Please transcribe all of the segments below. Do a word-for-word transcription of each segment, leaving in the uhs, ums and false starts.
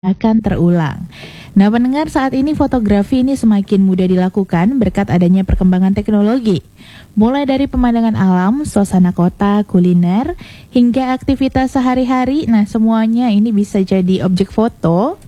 akan terulang. Nah, pendengar, saat ini fotografi ini semakin mudah dilakukan berkat adanya perkembangan teknologi. Mulai dari pemandangan alam, suasana kota, kuliner, hingga aktivitas sehari-hari. Nah, semuanya ini bisa jadi objek foto.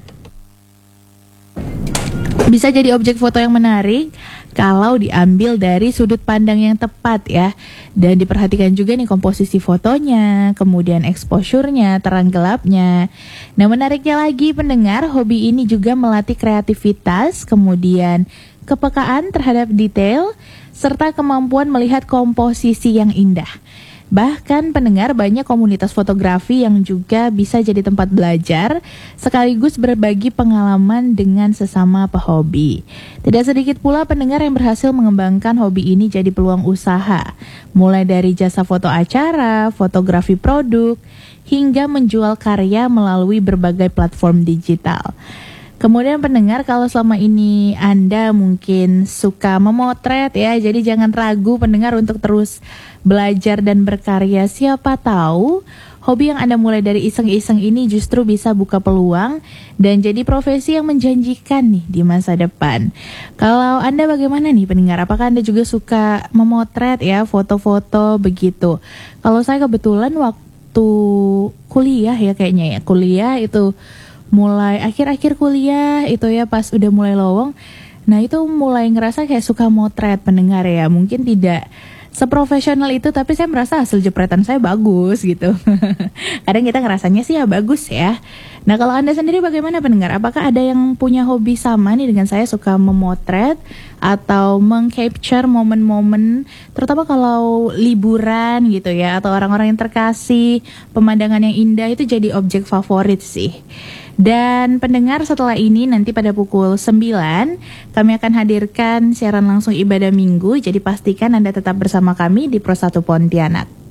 Bisa jadi objek foto yang menarik kalau diambil dari sudut pandang yang tepat ya. Dan diperhatikan juga nih komposisi fotonya, kemudian exposure-nya, terang gelapnya. Nah, menariknya lagi pendengar, hobi ini juga melatih kreativitas, kemudian kepekaan terhadap detail, serta kemampuan melihat komposisi yang indah. Bahkan pendengar, banyak komunitas fotografi yang juga bisa jadi tempat belajar sekaligus berbagi pengalaman dengan sesama pehobi. Tidak sedikit pula pendengar yang berhasil mengembangkan hobi ini jadi peluang usaha, mulai dari jasa foto acara, fotografi produk, hingga menjual karya melalui berbagai platform digital. Kemudian pendengar, kalau selama ini Anda mungkin suka memotret ya, jadi jangan ragu pendengar untuk terus belajar dan berkarya. Siapa tahu hobi yang Anda mulai dari iseng-iseng ini justru bisa buka peluang dan jadi profesi yang menjanjikan nih di masa depan. Kalau Anda bagaimana nih pendengar? Apakah Anda juga suka memotret ya, foto-foto begitu? Kalau saya kebetulan waktu kuliah ya kayaknya ya, kuliah itu mulai akhir-akhir kuliah itu ya, pas udah mulai lowong. Nah, itu mulai ngerasa kayak suka motret pendengar ya. Mungkin tidak seprofesional itu, tapi saya merasa hasil jepretan saya bagus gitu. Kadang kita ngerasanya sih ya bagus ya. Nah, kalau Anda sendiri bagaimana pendengar? Apakah ada yang punya hobi sama nih dengan saya, suka memotret atau meng-capture momen-momen, terutama kalau liburan gitu ya, atau orang-orang yang terkasih, pemandangan yang indah itu jadi objek favorit sih. Dan pendengar, setelah ini nanti pada pukul sembilan kami akan hadirkan siaran langsung ibadah minggu. Jadi pastikan Anda tetap bersama kami di Pro satu Pontianak.